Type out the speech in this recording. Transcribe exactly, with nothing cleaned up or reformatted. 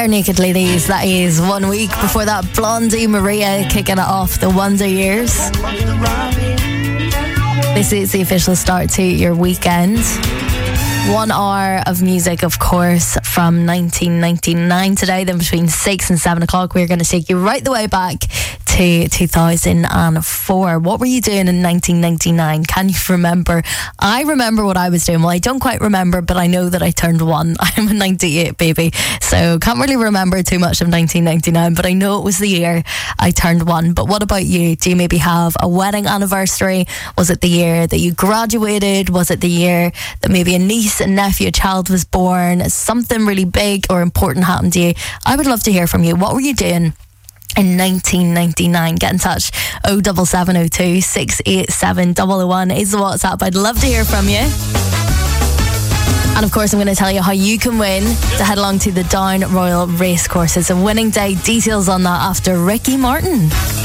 Bare Naked Ladies, that is one week before that. Blondie Maria kicking it off, The Wonder Years. This is the official start to your weekend. One hour of music, of course, from nineteen ninety-nine today. Then between six and seven o'clock, we're going to take you right the way back to two thousand four. What were you doing in nineteen ninety-nine? Can you remember? I remember what I was doing. Well, I don't quite remember, but I know that I turned one. I'm a ninety-eight baby, so can't really remember too much of nineteen ninety-nine, but I know it was the year I turned one. But what about you? Do you maybe have a wedding anniversary? Was it the year that you graduated? Was it the year that maybe a niece and nephew, a child was born? Something really big or important happened to you? I would love to hear from you. What were you doing in nineteen ninety-nine? Get in touch. oh seven seven oh two, six eight seven, oh oh one is the WhatsApp. I'd love to hear from you. And of course, I'm going to tell you how you can win to head along to the Down Royal Racecourse. It's a winning day. Details on that after Ricky Martin.